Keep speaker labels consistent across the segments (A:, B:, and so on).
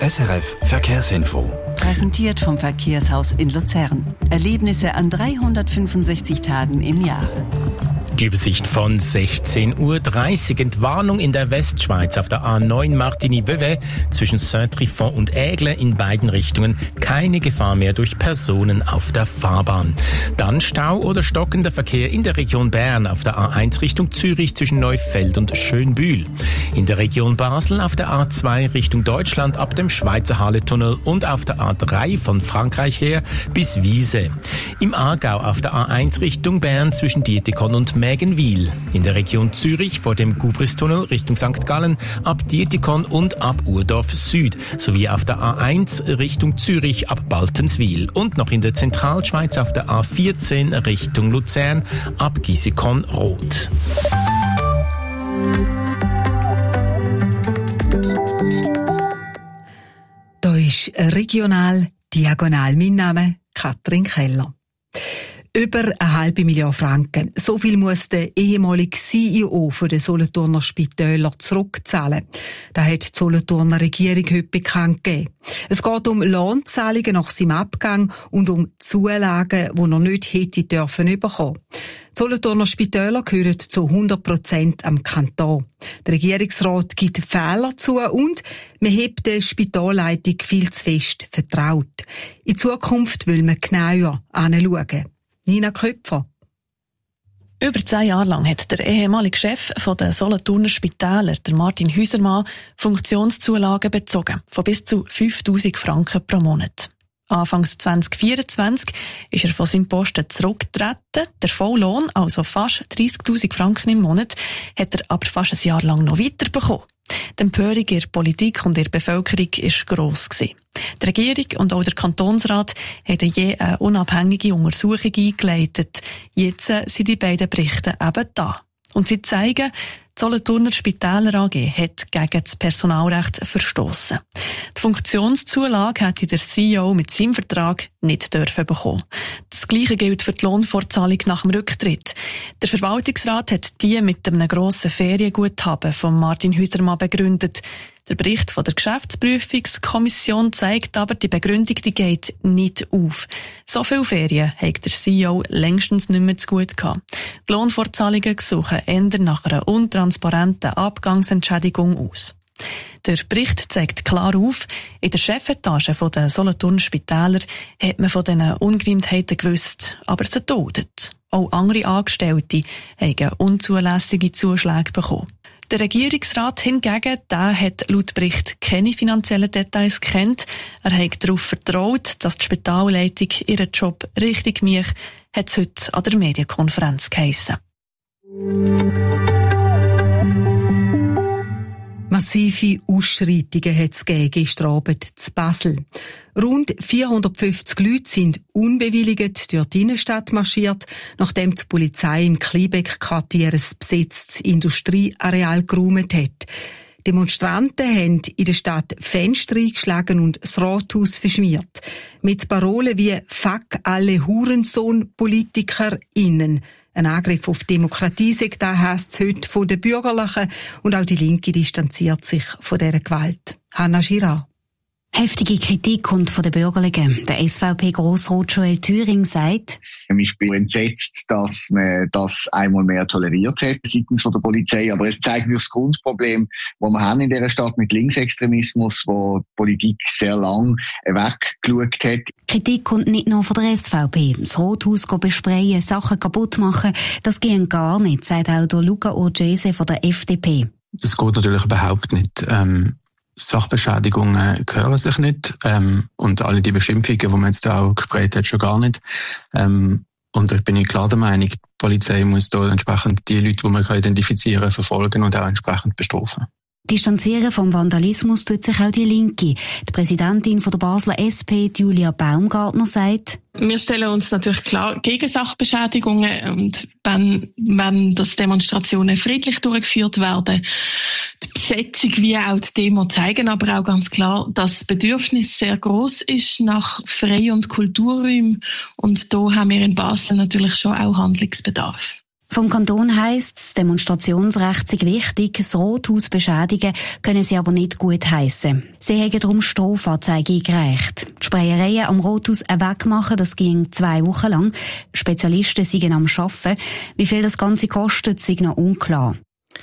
A: SRF Verkehrsinfo.
B: Präsentiert vom Verkehrshaus in Luzern. Erlebnisse an 365 Tagen im Jahr.
C: Die Übersicht von 16:30 Uhr. Entwarnung in der Westschweiz auf der A9 Martigny-Vevey zwischen Saint-Trifon und Aigle in beiden Richtungen. Keine Gefahr mehr durch Personen auf der Fahrbahn. Dann Stau oder stockender Verkehr in der Region Bern auf der A1 Richtung Zürich zwischen Neufeld und Schönbühl. In der Region Basel auf der A2 Richtung Deutschland ab dem Schweizer Halletunnel und auf der A3 von Frankreich her bis Wiese. Im Aargau auf der A1 Richtung Bern zwischen Dietikon und Mägenwil. In der Region Zürich vor dem Gubristunnel Richtung St. Gallen ab Dietikon und ab Urdorf Süd sowie auf der A1 Richtung Zürich ab Baltenswil und noch in der Zentralschweiz auf der A14 Richtung Luzern ab Gisikon Rot.
D: Da ist regional diagonal. Mein Name Katrin Keller. Über 500 Millionen Franken. So viel muss der ehemalige CEO von den Solothurner Spitäler zurückzahlen. Das hat die Solothurner Regierung heute bekannt gegeben. Es geht um Lohnzahlungen nach seinem Abgang und um Zulagen, die er nicht hätte dürfen bekommen. Die Solothurner Spitäler gehören zu 100% am Kanton. Der Regierungsrat gibt Fehler zu und man hebt der Spitalleitung viel zu fest vertraut. In Zukunft will man genauer hinschauen. Nina Köpfer.
E: Über 10 Jahre lang hat der ehemalige Chef der Solothurner Spitäler, der Martin Hüsermann, Funktionszulagen bezogen, von bis zu 5'000 Franken pro Monat. Anfangs 2024 ist er von seinem Posten zurückgetreten. Der Volllohn, also fast 30'000 Franken im Monat, hat er aber fast ein Jahr lang noch weiterbekommen. Die Empörung in der Politik und in der Bevölkerung war gross gewesen. Die Regierung und auch der Kantonsrat haben je eine unabhängige Untersuchung eingeleitet. Jetzt sind die beiden Berichte eben da. Und sie zeigen, die Solothurner Spitäler AG hat gegen das Personalrecht verstossen. Die Funktionszulage hätte der CEO mit seinem Vertrag nicht dürfen bekommen. Das Gleiche gilt für die Lohnfortzahlung nach dem Rücktritt. Der Verwaltungsrat hat die mit einem grossen Ferienguthaben von Martin Hüsermann begründet. Der Bericht von der Geschäftsprüfungskommission zeigt aber, die Begründung die geht nicht auf. So viele Ferien hat der CEO längstens nicht mehr zu gut gehabt. Die Lohnfortzahlungen suchen eher nach einer untransparenten Abgangsentschädigung aus. Der Bericht zeigt klar auf, in der Chefetage der Solothurner Spitäler hat man von diesen Ungereimtheiten gewusst, aber sie duldet. Auch andere Angestellte haben unzulässige Zuschläge bekommen. Der Regierungsrat hingegen, der hat laut Bericht keine finanziellen Details gekannt. Er hat darauf vertraut, dass die Spitalleitung ihren Job richtig macht, hat es heute an der Medienkonferenz geheissen.
D: Massive Ausschreitungen hat es gestern Abend zu Basel. Rund 450 Leute sind unbewilligt durch die Innenstadt marschiert, nachdem die Polizei im Kleinbeck-Quartier ein besetztes Industrieareal geräumt hat. Demonstranten haben in der Stadt Fenster eingeschlagen und das Rathaus verschmiert. Mit Parolen wie «Fuck alle Hurensohn-PolitikerInnen». Ein Angriff auf die Demokratie, sagt da, heisst es heute von den Bürgerlichen, und auch die Linke distanziert sich von dieser Gewalt. Hanna Girard.
F: Heftige Kritik kommt von den Bürgerlichen. Der SVP-Grossrat Joel Thüring sagt:
G: Ich bin entsetzt, dass man das einmal mehr toleriert hat seitens von der Polizei. Aber es zeigt mir das Grundproblem, das wir haben in dieser Stadt mit Linksextremismus, wo die Politik sehr lang weggeschaut hat.
F: Kritik kommt nicht nur von der SVP. Das Rathaus besprayen, Sachen kaputt machen, das geht gar nicht, sagt auch der Luca Urgese von der FDP.
H: Das geht natürlich überhaupt nicht. Sachbeschädigungen gehören sich nicht, und alle die Beschimpfungen, die man jetzt auch gesprayt hat, schon gar nicht. Und ich bin klar der Meinung, die Polizei muss da entsprechend die Leute, die man identifizieren kann, verfolgen und auch entsprechend bestrafen.
F: Distanzieren vom Vandalismus tut sich auch die Linke. Die Präsidentin von der Basler SP, Julia Baumgartner, sagt:
I: Wir stellen uns natürlich klar gegen Sachbeschädigungen, und wenn das Demonstrationen friedlich durchgeführt werden, die Besetzung wie auch die Demo zeigen aber auch ganz klar, dass das Bedürfnis sehr gross ist nach Frei- und Kulturräumen, und da haben wir in Basel natürlich schon auch Handlungsbedarf.
F: Vom Kanton heisst es, Demonstrationsrecht sei wichtig, das Rothaus beschädigen können sie aber nicht gut heissen. Sie haben darum Strafanzeige eingereicht. Die Sprayereien am Rothaus wegmachen, das ging 2 Wochen lang. Spezialisten seien am Arbeiten. Wie viel das Ganze kostet, sei noch unklar.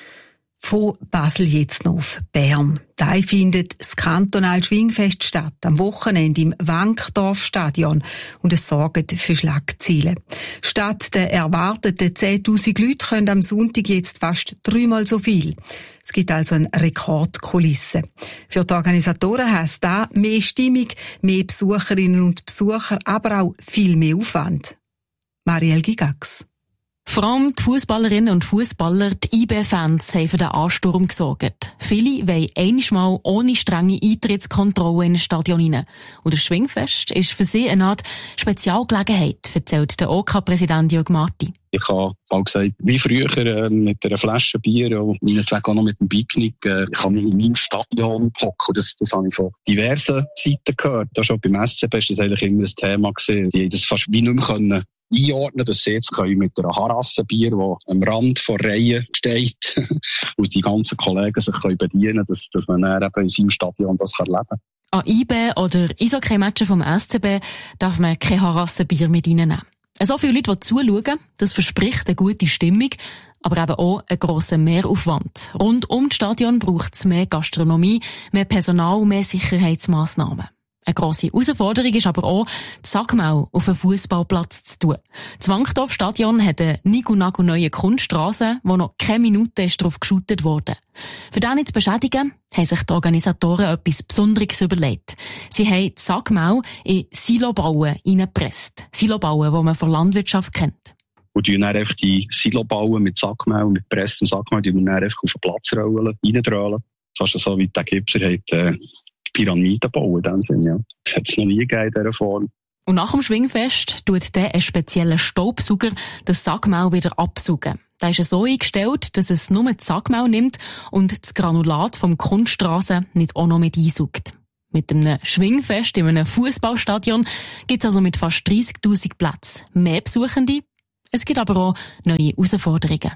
D: Von Basel jetzt noch auf Bern. Da findet das kantonale Schwingfest statt, am Wochenende im Wankdorfstadion. Und es sorgt für Schlagzeilen. Statt der erwarteten 10.000 Leute können am Sonntag jetzt fast 3-mal so viel. Es gibt also eine Rekordkulisse. Für die Organisatoren heisst das mehr Stimmung, mehr Besucherinnen und Besucher, aber auch viel mehr Aufwand. Marielle Gigax.
J: Vor allem die Fußballerinnen und Fußballer, die IB-Fans, haben für den Ansturm gesorgt. Viele wollen einmal ohne strenge Eintrittskontrolle in ein Stadion rein. Und das Schwingfest ist für sie eine Art Spezialgelegenheit, erzählt der OK-Präsident Jörg Marti.
K: Ich habe auch gesagt, wie früher mit einer Flasche Bier und meinetwegen auch noch mit einem Picknick, kann ich in meinem Stadion hocken. Das habe ich von diversen Seiten gehört. Da schon beim SCB ist das eigentlich immer ein Thema gewesen. Die haben das fast wie nicht mehr können einordnen, dass sie jetzt mit einer Harassenbier, die am Rand der Reihe steht, und die ganzen Kollegen sich bedienen können, dass man dann eben in seinem Stadion das erleben kann.
J: An IB oder Eishockey-Matchen vom SCB darf man kein Harassenbier mit reinnehmen. So viele Leute, die zuschauen, das verspricht eine gute Stimmung, aber eben auch einen grossen Mehraufwand. Rund um das Stadion braucht es mehr Gastronomie, mehr Personal und mehr Sicherheitsmassnahmen. Eine grosse Herausforderung ist aber auch, die Sackmau auf einen Fußballplatz zu tun. Das Wankdorfstadion hat eine neue Kunststrasse, wo noch keine Minute ist darauf geschootet wurde. Für das nicht zu beschädigen, haben sich die Organisatoren etwas Besonderes überlegt. Sie haben die Sackmau in Silobauen hineingepresst. Silobauen, die man von Landwirtschaft kennt.
K: Und die dann einfach die Silobauen mit Sackmau, mit gepresstem Sackmau, die wir dann einfach auf den Platz reindröhlen. Fast so wie der Gipser hat, Pyramiden bauen in dem Sinne, ja. Das hat es noch nie gegeben in dieser Form.
J: Und nach dem Schwingfest tut der ein spezieller Staubsauger das Sackmau wieder absaugen. Der ist so eingestellt, dass es nur das Sackmau nimmt und das Granulat vom Kunststrasse nicht auch noch mit einsaugt. Mit einem Schwingfest in einem Fußballstadion gibt es also mit fast 30.000 Plätzen mehr Besuchende. Es gibt aber auch neue Herausforderungen.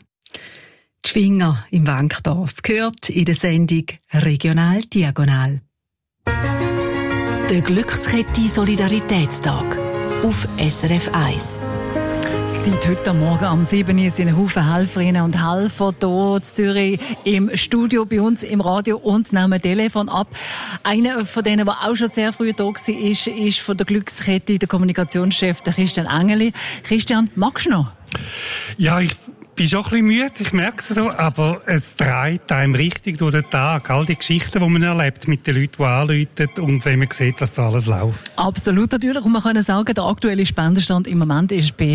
D: Die Schwinger im Wankdorf gehört in der Sendung Regional Diagonal.
L: Der Glückskette Solidaritätstag auf SRF 1.
M: Seit heute Morgen am 7 Uhr sind ein Haufen Helferinnen und Helfer hier in Zürich im Studio bei uns im Radio und nehmen Telefon ab. Einer von denen, der auch schon sehr früh da war, ist von der Glückskette der Kommunikationschef, der Christian Engeli. Christian, magst du noch?
N: Ja, ich bin schon ein bisschen müde, ich merke es so, aber es dreht einem richtig durch den Tag. All die Geschichten, die man erlebt mit den Leuten, die anrufen und wenn man sieht, was da alles läuft.
M: Absolut, natürlich. Und man kann sagen, der aktuelle Spendenstand im Moment ist bei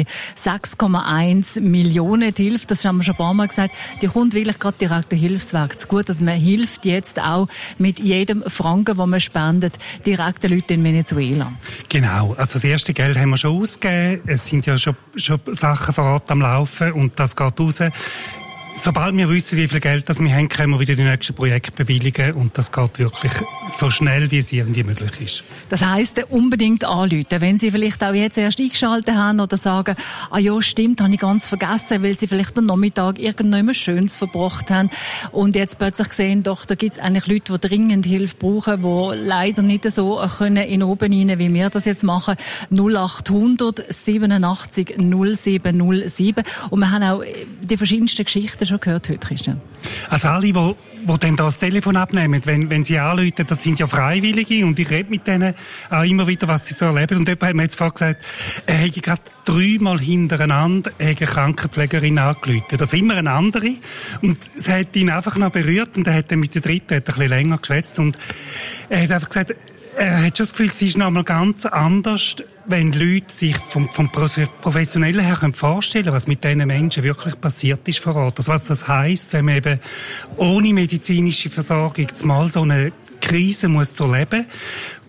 M: 6,1 Millionen. Die Hilfe, das haben wir schon ein paar Mal gesagt, die kommt wirklich gerade direkt der Hilfsweg zu gut. Also man hilft jetzt auch mit jedem Franken, den man spendet, direkt den Leuten in Venezuela.
N: Genau. Also das erste Geld haben wir schon ausgegeben. Es sind ja schon Sachen vor Ort am Laufen und das geht raus. Sobald wir wissen, wie viel Geld das wir haben, können wir wieder die nächsten Projekte bewilligen und das geht wirklich so schnell, wie es irgendwie möglich ist.
M: Das heisst, unbedingt anrufen, wenn Sie vielleicht auch jetzt erst eingeschaltet haben oder sagen, ah ja, stimmt, habe ich ganz vergessen, weil Sie vielleicht am Nachmittag irgendetwas Schönes verbracht haben und jetzt plötzlich sehen, doch, da gibt es eigentlich Leute, die dringend Hilfe brauchen, die leider nicht so können in oben rein, wie wir das jetzt machen. 0800 87 0707 und wir haben auch die verschiedensten Geschichten schon gehört heute, Christian.
N: Also alle, die dann das Telefon abnehmen, wenn sie anrufen, das sind ja Freiwillige und ich rede mit denen auch immer wieder, was sie so erleben. Und jemand hat mir jetzt vorhin gesagt, er hätte gerade 3-mal hintereinander eine Krankenpflegerin angerufen. Das ist immer eine andere. Und es hat ihn einfach noch berührt und er hat dann mit der dritten ein bisschen länger geschwätzt und er hat einfach gesagt, er hat schon das Gefühl, es ist noch einmal ganz anders, wenn Leute sich vom Professionellen her vorstellen können, was mit diesen Menschen wirklich passiert ist vor Ort. Also was das heisst, wenn man eben ohne medizinische Versorgung mal so eine Krise muss durchleben. Und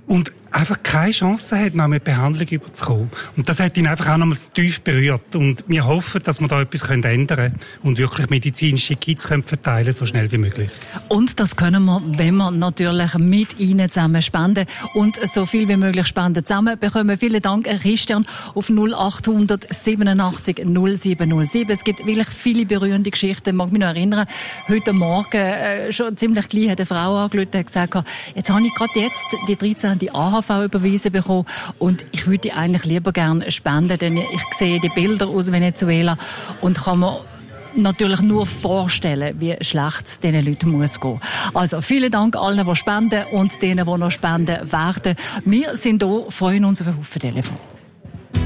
N: einfach keine Chance hat, noch mit Behandlung überzukommen. Und das hat ihn einfach auch nochmals tief berührt. Und wir hoffen, dass wir da etwas ändern können und wirklich medizinische Kits verteilen können, so schnell wie möglich.
M: Und das können wir, wenn wir natürlich mit Ihnen zusammen spenden und so viel wie möglich Spenden zusammen bekommen. Vielen Dank, Christian, auf 0800 87 0707. Es gibt wirklich viele berührende Geschichten. Ich mag mich noch erinnern, heute Morgen schon ziemlich gleich hat eine Frau angerufen und gesagt, jetzt habe ich gerade jetzt die 13. AHV überwiesen bekommen und ich würde eigentlich lieber gerne spenden, denn ich sehe die Bilder aus Venezuela und kann mir natürlich nur vorstellen, wie schlecht es diesen Leuten muss gehen. Also vielen Dank allen, die spenden und denen, die noch spenden werden. Wir sind hier, freuen uns auf ein Haufen Telefon.